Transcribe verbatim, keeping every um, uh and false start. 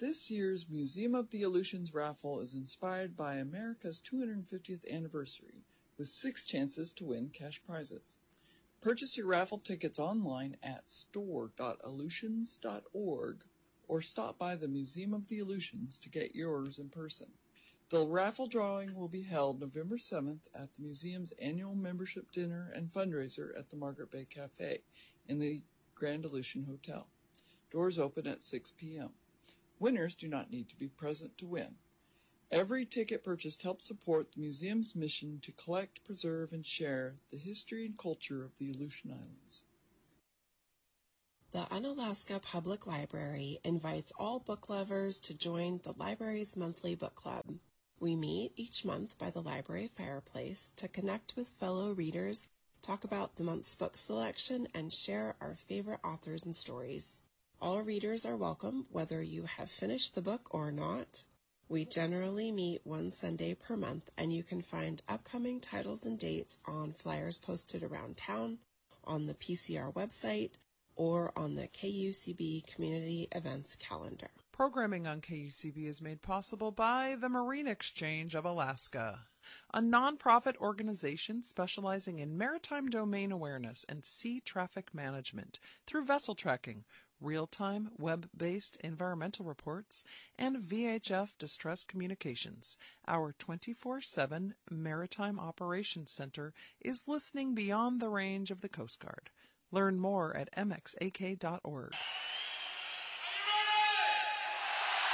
This year's Museum of the Aleutians raffle is inspired by America's two hundred fiftieth anniversary, with six chances to win cash prizes. Purchase your raffle tickets online at store dot aleutians dot org or stop by the Museum of the Aleutians to get yours in person. The raffle drawing will be held November seventh at the museum's annual membership dinner and fundraiser at the Margaret Bay Cafe in the Grand Aleutian Hotel. Doors open at six p.m. Winners do not need to be present to win. Every ticket purchased helps support the museum's mission to collect, preserve, and share the history and culture of the Aleutian Islands. The Unalaska Public Library invites all book lovers to join the library's monthly book club. We meet each month by the library fireplace to connect with fellow readers, talk about the month's book selection, and share our favorite authors and stories. All readers are welcome, whether you have finished the book or not. We generally meet one Sunday per month, and you can find upcoming titles and dates on flyers posted around town, on the P C R website, or on the K U C B Community Events calendar. Programming on K U C B is made possible by the Marine Exchange of Alaska, a nonprofit organization specializing in maritime domain awareness and sea traffic management through vessel tracking, real-time web-based environmental reports, and V H F distress communications. Our twenty-four seven Maritime Operations Center is listening beyond the range of the Coast Guard. Learn more at m x a k dot org.